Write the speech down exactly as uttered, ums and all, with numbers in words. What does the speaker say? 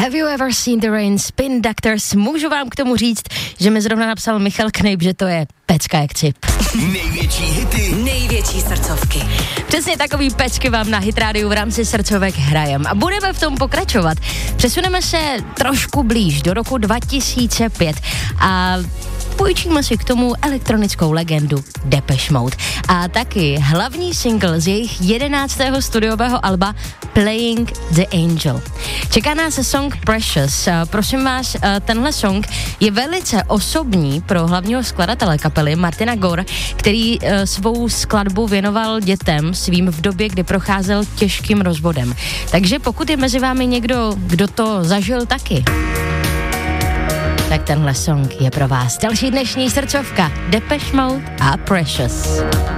Have you ever seen the rain? Spin Doctors. Můžu vám k tomu říct, že mi zrovna napsal Michal Knejp, že to je pecka jak cip. Největší hity, největší srdcovky. Přesně takový pecky vám na Hit rádiu v rámci srdcovek hrajem. A budeme v tom pokračovat. Přesuneme se trošku blíž do roku dva tisíce pět a půjčíme si k tomu elektronickou legendu Depeche Mode. A taky hlavní single z jejich jedenáctého studiového alba Playing the Angel. Čeká nás song Precious. Prosím vás, tenhle song je velice osobní pro hlavního skladatele kapely Martina Gore, který svou skladbu věnoval dětem svým v době, kdy procházel těžkým rozvodem. Takže pokud je mezi vámi někdo, kdo to zažil taky, tak tenhle song je pro vás. Další dnešní srdcovka Depeche Mode a Precious.